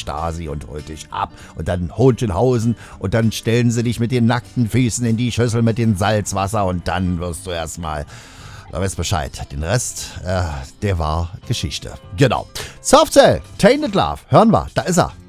Stasi und holt dich ab. Und dann Hohenschönhausen und dann stellen sie dich mit den nackten Füßen in die Schüssel mit dem Salzwasser und dann wirst du erstmal... Da weißt Bescheid. Den Rest, der war Geschichte. Genau. Softcell, Tainted Love. Hören wir. Da ist er.